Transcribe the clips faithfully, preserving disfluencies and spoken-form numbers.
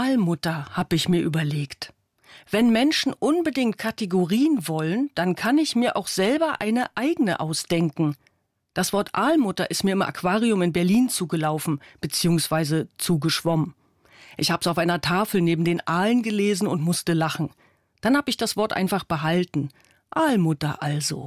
Aalmutter, habe ich mir überlegt. Wenn Menschen unbedingt Kategorien wollen, dann kann ich mir auch selber eine eigene ausdenken. Das Wort Aalmutter ist mir im Aquarium in Berlin zugelaufen, beziehungsweise zugeschwommen. Ich habe es auf einer Tafel neben den Aalen gelesen und musste lachen. Dann habe ich das Wort einfach behalten. Aalmutter also.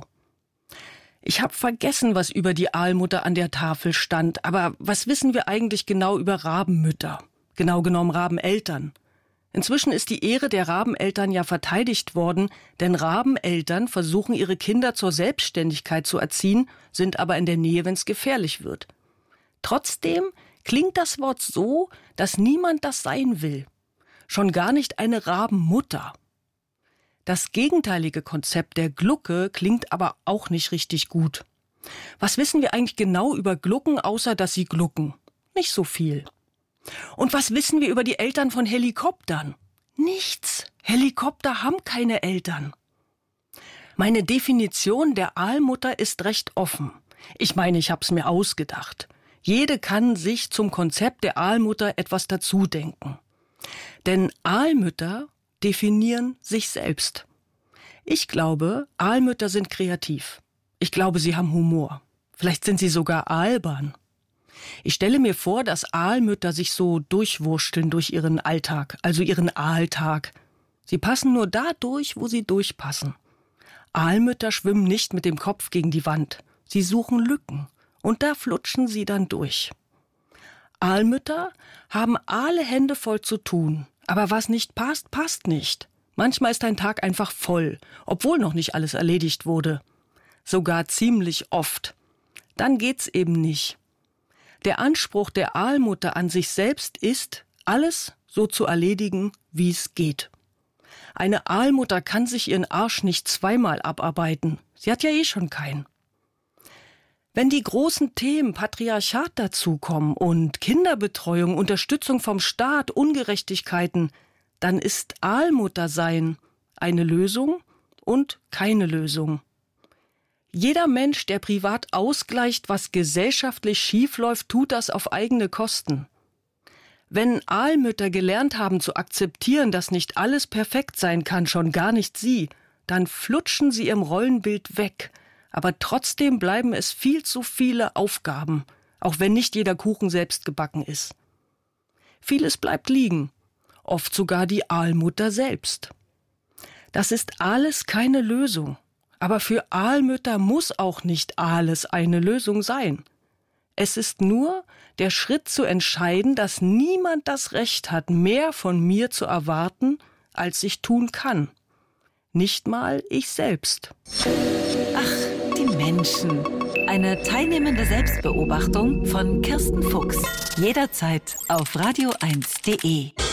Ich habe vergessen, was über die Aalmutter an der Tafel stand. Aber was wissen wir eigentlich genau über Rabenmütter? Genau genommen Rabeneltern. Inzwischen ist die Ehre der Rabeneltern ja verteidigt worden, denn Rabeneltern versuchen, ihre Kinder zur Selbstständigkeit zu erziehen, sind aber in der Nähe, wenn es gefährlich wird. Trotzdem klingt das Wort so, dass niemand das sein will. Schon gar nicht eine Rabenmutter. Das gegenteilige Konzept der Glucke klingt aber auch nicht richtig gut. Was wissen wir eigentlich genau über Glucken, außer dass sie glucken? Nicht so viel. Und was wissen wir über die Eltern von Helikoptern? Nichts. Helikopter haben keine Eltern. Meine Definition der Aalmutter ist recht offen. Ich meine, ich habe es mir ausgedacht. Jede kann sich zum Konzept der Aalmutter etwas dazudenken. Denn Aalmütter definieren sich selbst. Ich glaube, Aalmütter sind kreativ. Ich glaube, sie haben Humor. Vielleicht sind sie sogar albern. Ich stelle mir vor, dass Aalmütter sich so durchwursteln durch ihren Alltag, also ihren Aaltag. Sie passen nur da durch, wo sie durchpassen. Aalmütter schwimmen nicht mit dem Kopf gegen die Wand. Sie suchen Lücken und da flutschen sie dann durch. Aalmütter haben alle Hände voll zu tun. Aber was nicht passt, passt nicht. Manchmal ist ein Tag einfach voll, obwohl noch nicht alles erledigt wurde. Sogar ziemlich oft. Dann geht's eben nicht. Der Anspruch der Aalmutter an sich selbst ist, alles so zu erledigen, wie es geht. Eine Aalmutter kann sich ihren Arsch nicht zweimal abarbeiten. Sie hat ja eh schon keinen. Wenn die großen Themen Patriarchat dazukommen und Kinderbetreuung, Unterstützung vom Staat, Ungerechtigkeiten, dann ist Aalmuttersein eine Lösung und keine Lösung. Jeder Mensch, der privat ausgleicht, was gesellschaftlich schiefläuft, tut das auf eigene Kosten. Wenn Aalmütter gelernt haben zu akzeptieren, dass nicht alles perfekt sein kann, schon gar nicht sie, dann flutschen sie ihrem Rollenbild weg. Aber trotzdem bleiben es viel zu viele Aufgaben, auch wenn nicht jeder Kuchen selbst gebacken ist. Vieles bleibt liegen, oft sogar die Aalmutter selbst. Das ist alles keine Lösung. Aber für Aalmütter muss auch nicht alles eine Lösung sein. Es ist nur der Schritt zu entscheiden, dass niemand das Recht hat, mehr von mir zu erwarten, als ich tun kann. Nicht mal ich selbst. Ach, die Menschen. Eine teilnehmende Selbstbeobachtung von Kirsten Fuchs. Jederzeit auf radio eins punkt de.